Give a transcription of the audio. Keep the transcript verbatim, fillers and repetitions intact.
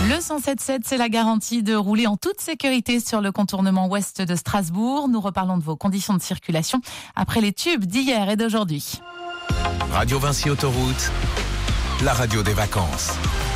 Le cent sept sept, c'est la garantie de rouler en toute sécurité sur le contournement ouest de Strasbourg. Nous reparlons de vos conditions de circulation après les tubes d'hier et d'aujourd'hui. Radio Vinci Autoroute, la radio des vacances.